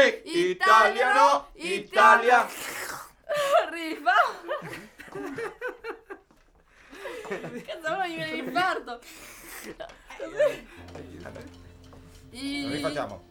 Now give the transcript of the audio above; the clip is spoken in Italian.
Make Italiano, Italia. Arriva. Cazzo, ora mi viene l'infarto. Rifacciamo.